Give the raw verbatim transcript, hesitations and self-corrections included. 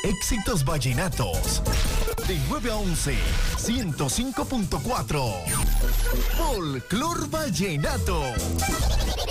Éxitos vallenatos. De nueve a once, ciento cinco punto cuatro. Folclor Vallenato.